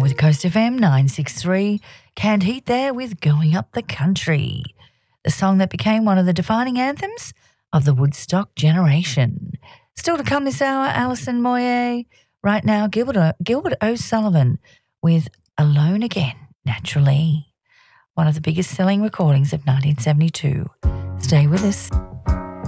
with Coast FM 963. Canned Heat there with Going Up the Country, the song that became one of the defining anthems of the Woodstock generation. Still to come this hour, Alison Moyet. Right now, Gilbert O'Sullivan with Alone Again, Naturally, one of the biggest selling recordings of 1972. Stay with us.